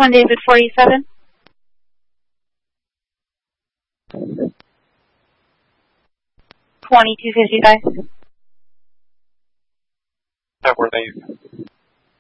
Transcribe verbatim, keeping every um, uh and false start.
one David forty-seven. twenty-two fifty-five. That were they